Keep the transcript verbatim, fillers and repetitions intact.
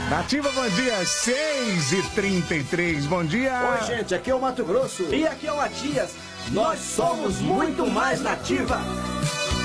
Nativa, bom dia, seis e trinta e três, bom dia. Oi, gente, aqui é o Mato Grosso. E aqui é o Matias. Nós somos muito mais Nativa.